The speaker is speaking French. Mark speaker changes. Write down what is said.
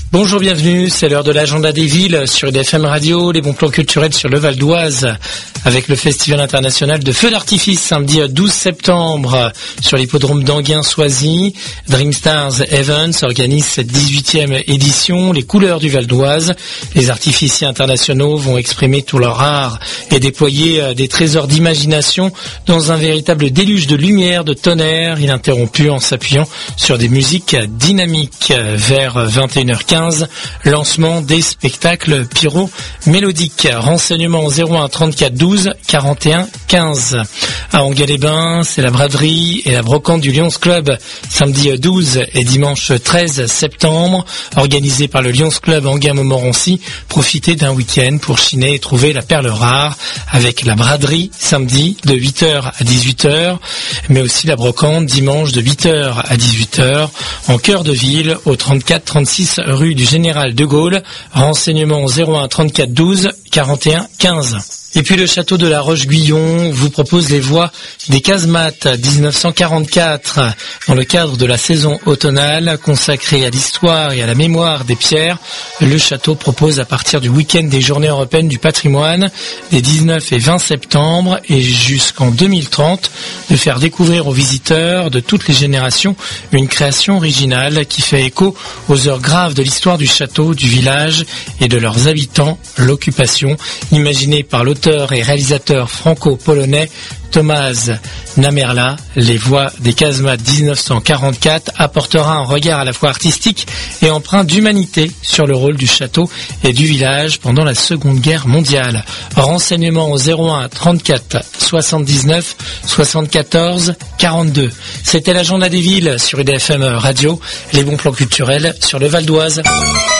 Speaker 1: Bonjour, bienvenue, c'est l'heure de l'agenda des villes sur IDFM Radio, les bons plans culturels sur le Val d'Oise, avec le Festival international de feux d'artifice samedi 12 septembre sur l'hippodrome d'Anguin-Soisy. Dream Stars Events organise cette 18e édition, les couleurs du Val d'Oise. Les artificiers internationaux vont exprimer tout leur art et déployer des trésors d'imagination dans un véritable déluge de lumière, de tonnerre, ininterrompu en s'appuyant sur des musiques dynamiques. Vers 21h15, lancement des spectacles pyro-mélodiques. Renseignements au 01 34 12 41 15. À Enghien-les-Bains, c'est la braderie et la brocante du Lions Club samedi 12 et dimanche 13 septembre, organisé par le Lions Club Enghien-Montmorency. Profitez d'un week-end pour chiner et trouver la perle rare avec la braderie samedi de 8h à 18h, mais aussi la brocante dimanche de 8h à 18h en cœur de ville au 34 36 rue du Général de Gaulle. Renseignements au 01 34 12 41 15. Et puis le château de la Roche-Guyon vous propose les voix des casemates 1944 dans le cadre de la saison automnale consacrée à l'histoire et à la mémoire des pierres. Le château propose à partir du week-end des Journées européennes du patrimoine des 19 et 20 septembre et jusqu'en 2030 de faire découvrir aux visiteurs de toutes les générations une création originale qui fait écho aux heures graves de l'histoire du château, du village et de leurs habitants. L'occupation imaginée par l'auteur et réalisateur franco-polonais Tomasz Namerla, les voix des casemates 1944 apportera un regard à la fois artistique et empreint d'humanité sur le rôle du château et du village pendant la Seconde Guerre mondiale. Renseignements au 01 34 79 74 42. C'était l'agenda des villes sur IDFM Radio, les bons plans culturels sur le Val d'Oise.